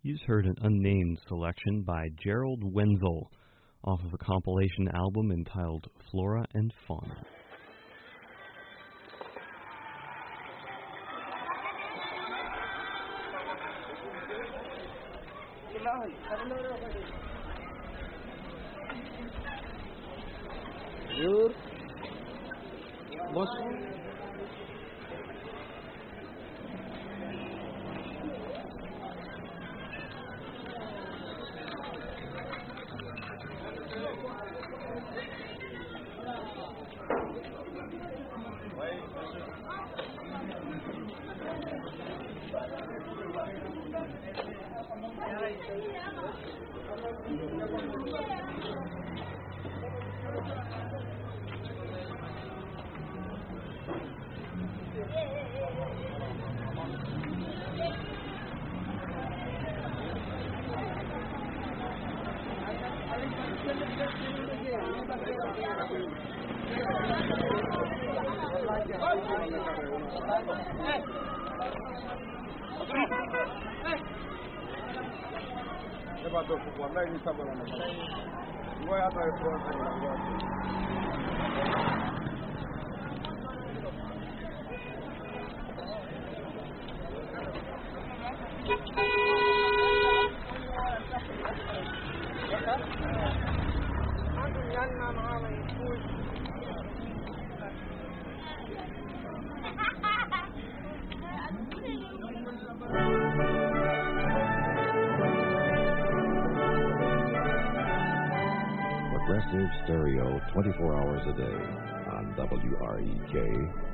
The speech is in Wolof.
You just heard an unnamed selection by Gerald Wenzel off of a compilation album entitled Flora and Fauna. Progressive Stereo 24 hours a day on WREK